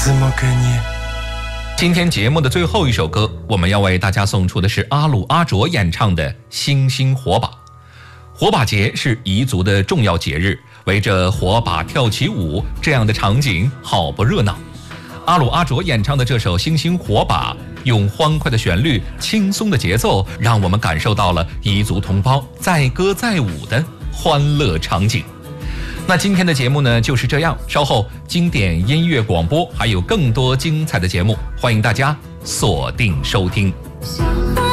今天节目的最后一首歌，我们要为大家送出的是阿鲁阿卓演唱的《星星火把》。火把节是彝族的重要节日，围着火把跳起舞，这样的场景好不热闹。阿鲁阿卓演唱的这首《星星火把》，用欢快的旋律、轻松的节奏，让我们感受到了彝族同胞载歌载舞的欢乐场景。那今天的节目呢就是这样，稍后经典音乐广播还有更多精彩的节目，欢迎大家锁定收听。